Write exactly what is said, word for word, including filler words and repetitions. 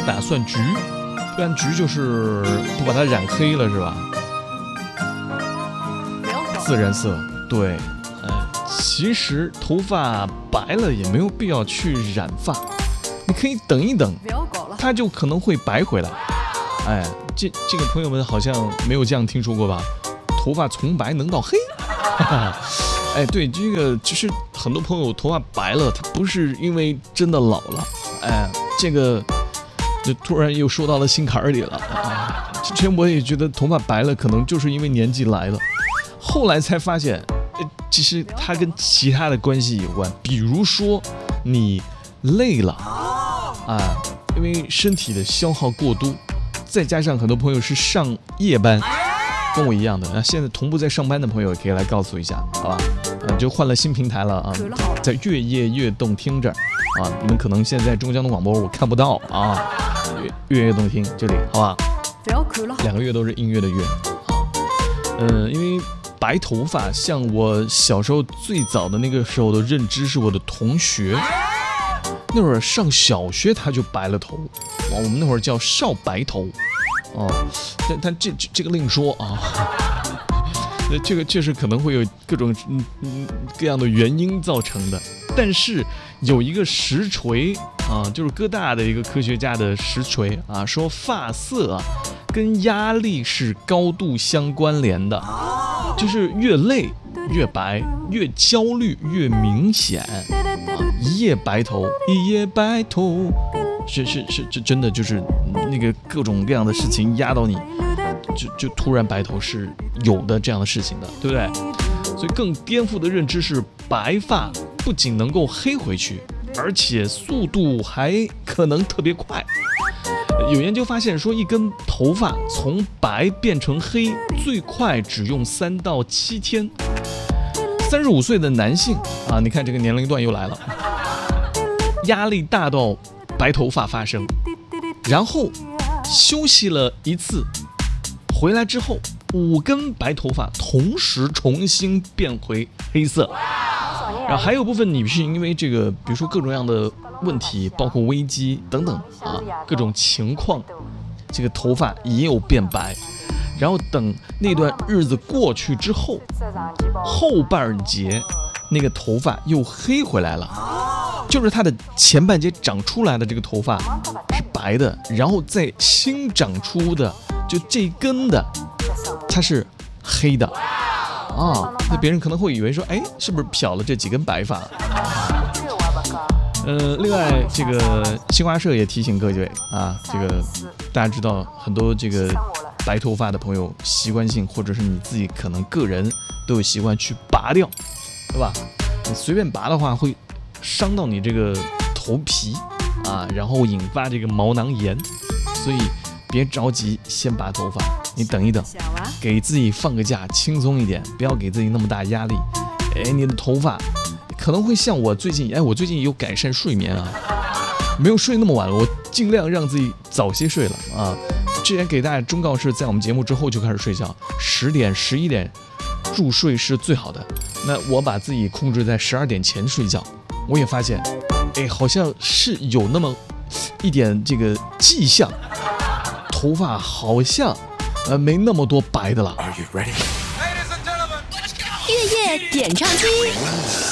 打算橘，但橘就是不把它染黑了是吧？自然色，对，呃，其实头发白了也没有必要去染发，你可以等一等，它就可能会白回来。哎，这这个朋友们好像没有这样听说过吧？头发从白能到黑，哈哈。哎，对，这个其实很多朋友头发白了，他不是因为真的老了，哎，这个就突然又说到了心坎儿里了。哎，之前我也觉得头发白了，可能就是因为年纪来了，后来才发现，其实它跟其他的关系有关，比如说你累了啊，因为身体的消耗过多，再加上很多朋友是上夜班。跟我一样的，那现在同步在上班的朋友也可以来告诉一下，好吧？嗯，就换了新平台了啊，在越夜越动听这儿啊，你们可能现在中江的广播我看不到啊，越夜动听这里，好吧？两个月都是音乐的月啊，嗯，因为白头发，像我小时候最早的那个时候的认知是我的同学，那会儿上小学他就白了头，哇，我们那会儿叫少白头。哦，但但这这这个另说啊，这个确实可能会有各种嗯嗯各样的原因造成的，但是有一个实锤啊，就是哥大的一个科学家的实锤啊，说发色啊跟压力是高度相关联的，就是越累越白，越焦虑越明显啊，一夜白头，一夜白头。是是是，这真的就是那个各种各样的事情压到你，就就突然白头是有的这样的事情的，对不对？所以更颠覆的认知是，白发不仅能够黑回去，而且速度还可能特别快。有研究发现说，一根头发从白变成黑，最快只用三到七天。三十五岁的男性啊，你看这个年龄段又来了，压力大到白头发发生，然后休息了一次，回来之后五根白头发同时重新变回黑色。然后还有部分女性因为这个，比如说各种各样的问题，包括危机等等啊，各种情况，这个头发也有变白。然后等那段日子过去之后，后半截那个头发又黑回来了。就是它的前半截长出来的这个头发是白的，然后再新长出的就这根的它是黑的啊，那别人可能会以为说，哎，是不是漂了这几根白发？呃，另外这个新华社也提醒各位啊，这个大家知道很多这个白头发的朋友习惯性或者是你自己可能个人都有习惯去拔掉，对吧？你随便拔的话会伤到你这个头皮啊，然后引发这个毛囊炎，所以别着急先拔头发，你等一等，给自己放个假，轻松一点，不要给自己那么大压力。哎，你的头发可能会像我最近，哎，我最近有改善睡眠啊，没有睡那么晚了，我尽量让自己早些睡了啊。之前给大家忠告是在我们节目之后就开始睡觉，十点、十一点入睡是最好的。那我把自己控制在十二点前睡觉。我也发现，哎，好像是有那么一点这个迹象，头发好像呃没那么多白的了。 月夜点唱机。